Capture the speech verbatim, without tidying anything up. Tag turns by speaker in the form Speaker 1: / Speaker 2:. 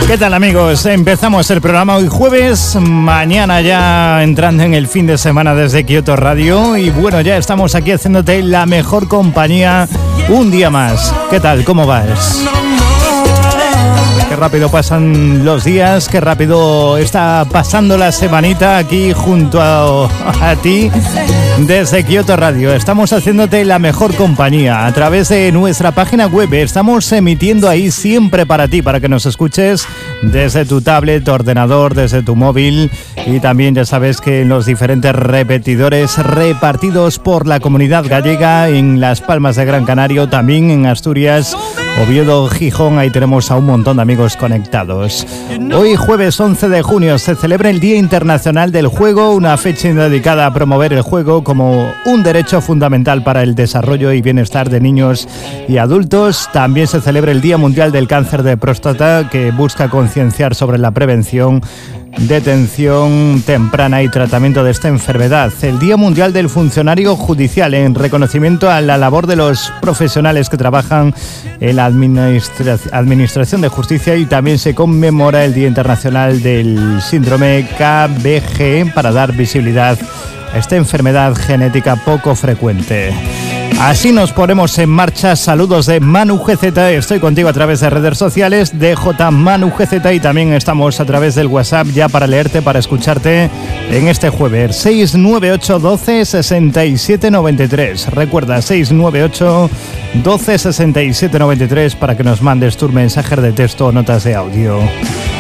Speaker 1: ¿Qué tal, amigos? Empezamos el programa hoy jueves, mañana ya entrando en el fin de semana desde Kyoto Radio y bueno, ya estamos aquí haciéndote la mejor compañía un día más. ¿Qué tal? ¿Cómo vas? Qué rápido pasan los días, qué rápido está pasando la semanita aquí junto a, a ti desde Kyoto Radio. Estamos haciéndote la mejor compañía a través de nuestra página web. Estamos emitiendo ahí siempre para ti, para que nos escuches desde tu tablet, ordenador, desde tu móvil y también ya sabes que en los diferentes repetidores repartidos por la comunidad gallega, en Las Palmas de Gran Canaria, también en Asturias, Oviedo, Gijón, ahí tenemos a un montón de amigos conectados. Hoy jueves once de junio se celebra el Día Internacional del Juego, una fecha dedicada a promover el juego como un derecho fundamental para el desarrollo y bienestar de niños y adultos. También se celebra el Día Mundial del Cáncer de Próstata, que busca concienciar sobre la prevención, detención temprana y tratamiento de esta enfermedad. El Día Mundial del Funcionario Judicial, en reconocimiento a la labor de los profesionales que trabajan en la administra- Administración de Justicia, y también se conmemora el Día Internacional del Síndrome K B G para dar visibilidad a esta enfermedad genética poco frecuente. Así nos ponemos en marcha. Saludos de Manu G Z. Estoy contigo a través de redes sociales de J Manu G Z y también estamos a través del WhatsApp ya para leerte, para escucharte en este jueves. seis nueve ocho doce sesenta y siete noventa y tres. Recuerda, seis nueve ocho doce sesenta y siete noventa y tres para que nos mandes tu mensaje de texto o notas de audio.